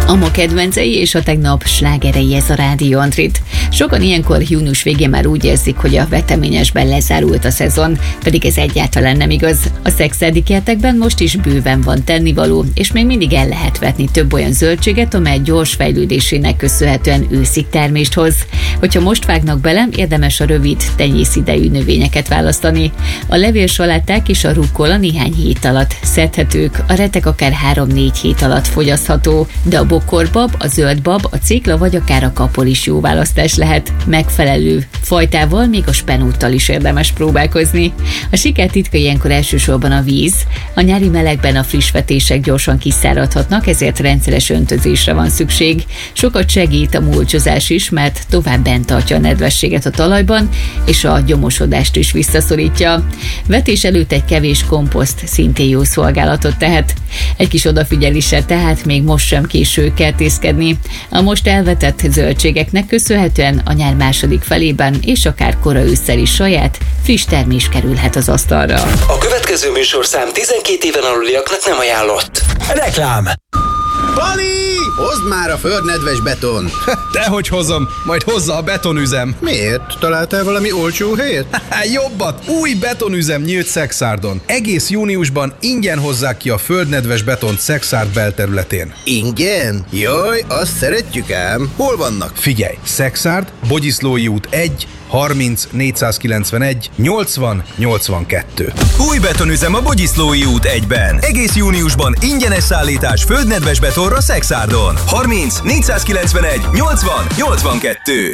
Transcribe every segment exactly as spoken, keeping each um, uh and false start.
A ma kedvencei és a tegnap slágerei ez a Rádió Andrit. Sokan ilyenkor június végén már úgy érzik, hogy a veteményesben lezárult a szezon, pedig ez egyáltalán nem igaz. A szexádi kertekben most is bőven van tennivaló, és még mindig el lehet vetni több olyan zöldséget, amely gyors fejlődésének köszönhetően őszig termést hoz. Hogyha most vágnak bele, érdemes a rövid, tenyészidejű növényeket választani. A levélsaláták és a rukkola néhány hét alatt szedhetők, a retek akár három-négy hét alatt fogyasztható, de a bokorbab, a zöldbab, a cékla vagy akár a kapor is jó választás lehet. Megfelelő fajtával, még a spenóttal is érdemes próbálkozni. A siker titka ilyenkor elsősorban a víz. A nyári melegben a friss vetések gyorsan kiszáradhatnak, ezért rendszeres öntözésre van szükség. Sokat segít a mulcsozás is, mert tovább bent tartja a nedvességet a talajban, és a gyomosodást is visszaszorítja. Vetés előtt egy kevés komposzt szintén jó szolgálatot tehet. Egy kis odafigyeléssel tehát még most sem késő kertészkedni. A most elvetett zöldségeknek köszönhetően a nyár második felében és akár kora ősszel is saját, friss termés kerülhet az asztalra. A következő műsorszám tizenkét éven aluliaknak nem ajánlott. Reklám! Pali! Hozd már a földnedves beton! Dehogy hozom, majd hozza a betonüzem. Miért? Találtál valami olcsó helyet? Jobbat! Új betonüzem nyílt Szexárdon. Egész júniusban ingyen hozzák ki a földnedves betont Szexárd belterületén. Ingyen? Jaj, azt szeretjük ám. Hol vannak? Figyelj! Szexárd, Bogyiszlói út egy, harminc, négyszázkilencvenegy, nyolcvan, nyolcvankettő. Új betonüzem a Bogyiszlói út egyben. Egész júniusban ingyenes szállítás földnedves betonra Szexárdon. harminc, négyszázkilencvenegy, nyolcvan, nyolcvankettő.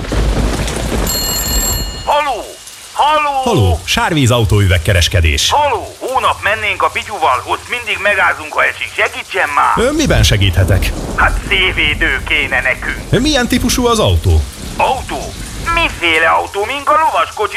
Haló! Haló! Haló, Sárvíz autóüvegkereskedés. Haló! Hónap mennénk a Pityuval, ott mindig megázunk, ha esik. Segítsen már! Ön miben segíthetek? Hát szévédő kéne nekünk. Milyen típusú az autó? Autó? Miféle autó, mink a lovaskocsi